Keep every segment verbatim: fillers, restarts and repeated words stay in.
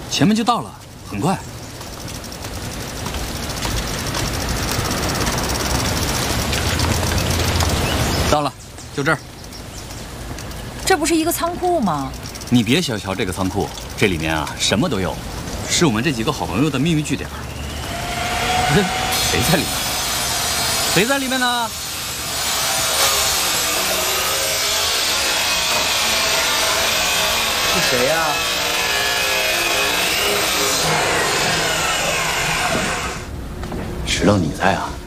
前面就到了，很快。到了，就这儿。 这不是一个仓库吗？ 你别小瞧这个仓库，这里面啊什么都有，是我们这几个好朋友的秘密据点。谁在里面？谁在里面呢？是谁呀？知道你在啊？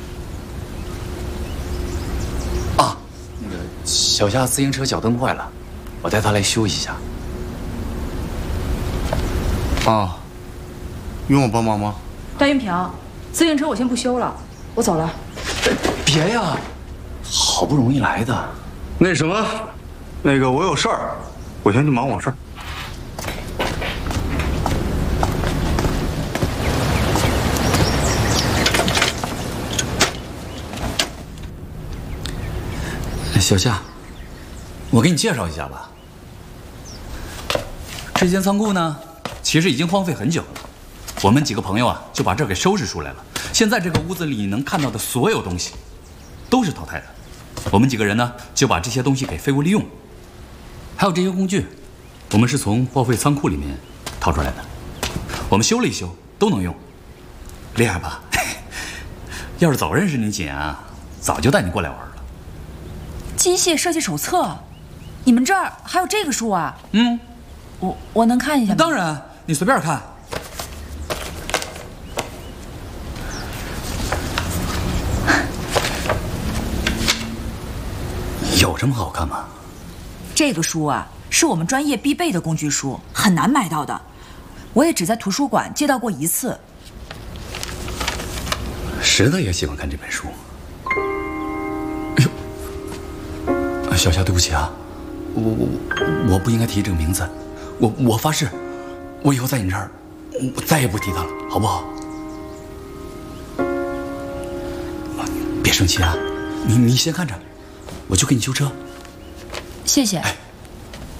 啊，那个小夏自行车脚蹬坏了，我带他来修一下。 啊，用我帮忙吗？ 段云平，自行车我先不修了，我走了。 别呀，好不容易来的。 那什么，那个我有事儿，我先去忙我事儿。 小夏，我给你介绍一下吧。这间仓库呢，其实已经荒废很久了。我们几个朋友啊，就把这儿给收拾出来了。现在这个屋子里能看到的所有东西，都是淘汰的。我们几个人呢，就把这些东西给废物利用。还有这些工具，我们是从报废仓库里面掏出来的。我们修了一修，都能用，厉害吧？要是早认识你姐啊，早就带你过来玩了。 机械设计手册，你们这儿还有这个书啊？ 嗯， 我我能看一下吗？ 当然，你随便看。有这么好看吗？ 这个书啊，是我们专业必备的工具书，很难买到的。我也只在图书馆借到过一次。 石头也喜欢看这本书。哎呦，小夏，对不起啊，我我我不应该提这个名字，我我发誓，我以后在你这儿，我再也不提他了，好不好？别生气啊，你你先看着，我去给你修车。 谢谢。 哎